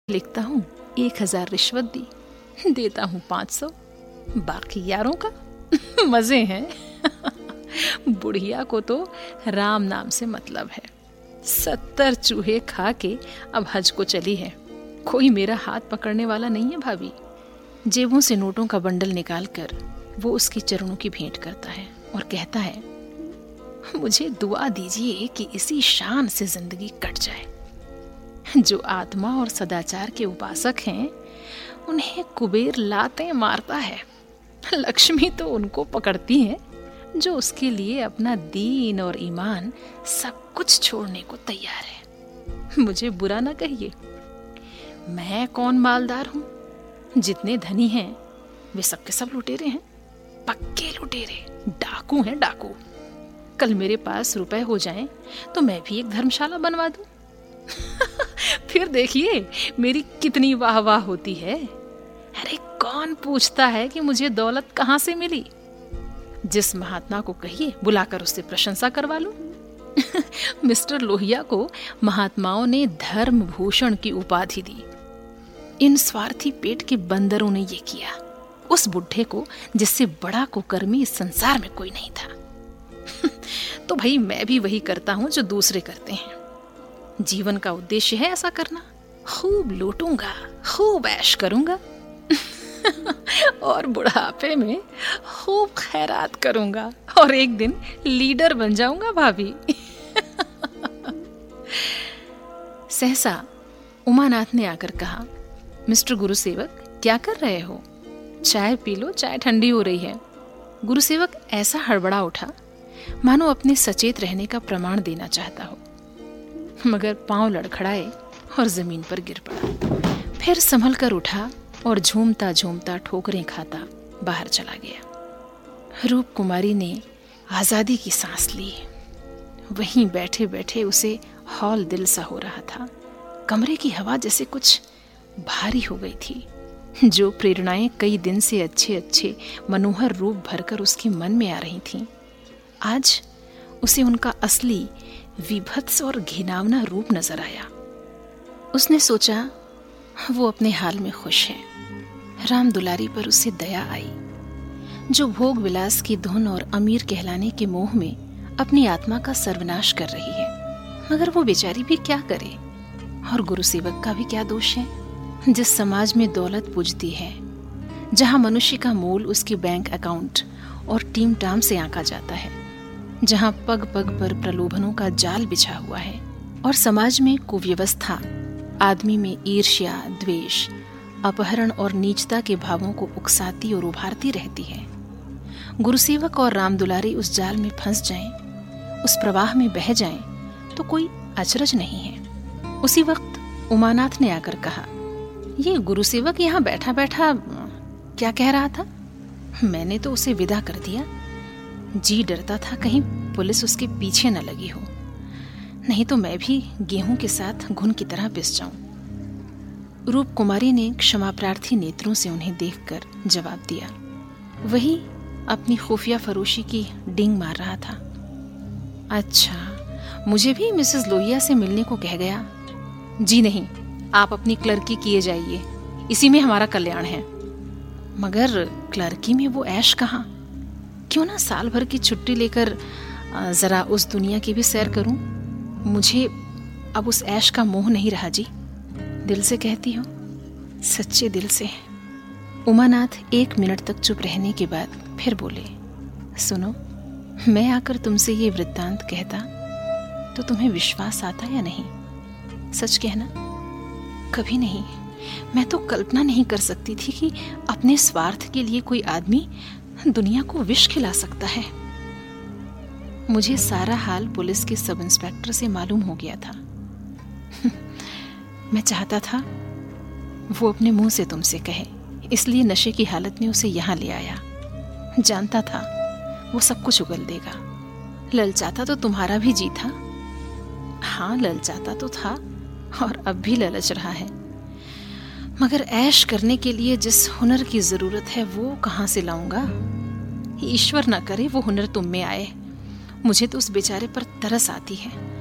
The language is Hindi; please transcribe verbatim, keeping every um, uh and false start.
लिखता हूँ एक हजार रिश्वत दी, देता हूँ पाँच सौ, बाकी यारों का मजे हैं। बुढ़िया को तो राम नाम से मतलब है। सत्तर चूहे खा के अब हज को चली है। कोई मेरा हाथ पकड़ने वाला नहीं है भाभी। जेबों से नोटों का बंडल निकालकर वो उसके चरणों की भेंट करता है और कहता है, मुझे दुआ दीजिए कि इसी शान से जिंदगी कट जाए। जो आत्मा और सदाचार के उपासक हैं, उन्हें कुबेर लातें मारता है। लक्ष्मी तो उनको पकड़ती है जो उसके लिए अपना दीन और ईमान सब कुछ छोड़ने को तैयार है। मुझे बुरा ना कहिए, मैं कौन मालदार हूँ। जितने धनी हैं वे सबके सब लुटेरे हैं, पक्के लुटेरे, डाकू हैं डाकू। कल मेरे पास रुपए हो जाएं तो मैं भी एक धर्मशाला बनवा दूं। फिर देखिए मेरी कितनी वाह वाह होती है। अरे कौन पूछता है कि मुझे दौलत कहाँ से मिली। जिस महात्मा को कहिए बुलाकर उससे प्रशंसा करवा लो। मिस्टर लोहिया को महात्माओं ने धर्म भूषण की उपाधि दी। इन स्वार्थी पेट के बंदरों ने ये किया उस बुढ़े को जिससे बड़ा कुकर्मी इस संसार में कोई नहीं था। तो भाई मैं भी वही करता हूं जो दूसरे करते हैं। जीवन का उद्देश्य है ऐसा करना। खूब लूटूंगा, खूब ऐश करूंगा और बुढ़ापे में खूब खैरात करूंगा और एक दिन लीडर बन जाऊंगा भाभी। सहसा उमानाथ ने आकर कहा, मिस्टर गुरुसेवक क्या कर रहे हो? चाय पी लो, चाय ठंडी हो रही है। गुरुसेवक ऐसा हड़बड़ा उठा मानो अपने सचेत रहने का प्रमाण देना चाहता हो, मगर पांव लड़खड़ाए और जमीन पर गिर पड़ा। फिर संभल कर उठा और झूमता झूमता ठोकरें खाता बाहर चला गया। रूप कुमारी ने आजादी की सांस ली। वहीं बैठे बैठे उसे हौल दिल सा हो रहा था। कमरे की हवा जैसे कुछ भारी हो गई थी। जो प्रेरणाएं कई दिन से अच्छे अच्छे मनोहर रूप भरकर उसके मन में आ रही थीं, आज उसे उनका असली विभत्स और घिनौना रूप नजर आया। उसने सोचा वो अपने हाल में खुश है। राम दुलारी पर उसे दया आई, जो भोग विलास की धुन और अमीर कहलाने के मोह में अपनी आत्मा का सर्वनाश कर रही है। मगर वो बेचारी भी क्या करे, और गुरुसेवक का भी क्या दोष है। जिस समाज में दौलत पूजती है, जहां मनुष्य का मोल उसके बैंक अकाउंट और टीम टाम से आंका जाता है, जहां पग पग पर प्रलोभनों का जाल बिछा हुआ है और समाज में कुव्यवस्था आदमी में ईर्ष्या, द्वेष, अपहरण और नीचता के भावों को उकसाती और उभारती रहती है। गुरुसेवक और राम दुलारी उस जाल में फंस जाएं, उस प्रवाह में बह जाएं, तो कोई अचरज नहीं है। उसी वक्त उमानाथ ने आकर कहा, ये गुरुसेवक यहाँ बैठा बैठा क्या कह रहा था? मैंने तो उसे विदा कर दिया। जी डरता था कहीं पुलिस उसके पीछे न लगी हो, नहीं तो मैं भी गेहूं के साथ घुन की तरह पिस जाऊं। रूप कुमारी ने क्षमा प्रार्थी नेत्रों से उन्हें देखकर जवाब दिया। वही अपनी खुफिया फरोशी की डिंग मार रहा था। अच्छा, मुझे भी मिसेस लोहिया से मिलने को कह गया। जी नहीं, आप अपनी क्लर्की किए जाइए, इसी में हमारा कल्याण है। मगर क्लर्की में वो ऐश कहाँ? क्यों ना साल भर की छुट्टी लेकर जरा उस दुनिया की भी सैर करूं। मुझे अब उस ऐश का मोह नहीं रहा जी, दिल से कहती हूँ, सच्चे दिल से। उमानाथ एक मिनट तक चुप रहने के बाद फिर बोले, सुनो, मैं आकर तुमसे ये वृत्तांत कहता तो तुम्हें विश्वास आता या नहीं? सच कहना। कभी नहीं। मैं तो कल्पना नहीं कर सकती थी कि अपने स्वार्थ के लिए कोई आदमी दुनिया को विष खिला सकता है। मुझे सारा हाल पुलिस के सब इंस्पेक्टर से मालूम हो गया था। मैं चाहता था वो अपने मुंह से तुमसे कहे, इसलिए नशे की हालत में उसे यहाँ ले आया। जानता था वो सब कुछ उगल देगा। ललचाता तो तुम्हारा भी जी था। हाँ, ललचाता तो था और अब भी ललच रहा है, मगर ऐश करने के लिए जिस हुनर की जरूरत है वो कहाँ से लाऊंगा? ईश्वर न करे वो हुनर तुम में आए। मुझे तो उस बेचारे पर तरस आती है।